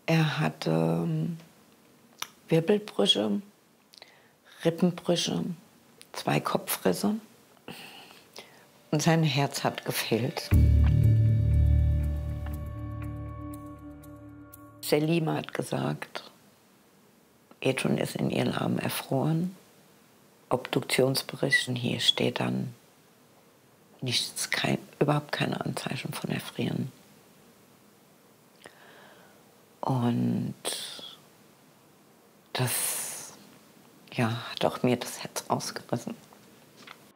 Er hatte Wirbelbrüche, Rippenbrüche, 2 Kopfrisse und sein Herz hat gefehlt. Selima hat gesagt, Edwin ist in ihren Armen erfroren. Obduktionsberichten hier steht dann nichts, überhaupt keine Anzeichen von Erfrieren. Und das, ja, hat auch mir das Herz rausgerissen.